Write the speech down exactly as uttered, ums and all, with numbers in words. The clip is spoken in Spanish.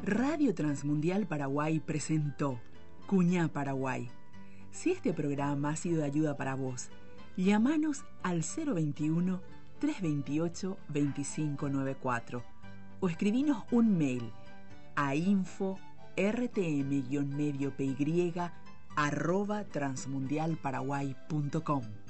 Radio Transmundial Paraguay presentó Cuñá Paraguay. Si este programa ha sido de ayuda para vos, llámanos al cero veintiuno, trescientos veintiocho, veinticinco noventa y cuatro o escribinos un mail a info rtm-mediopy arroba transmundialparaguay punto com.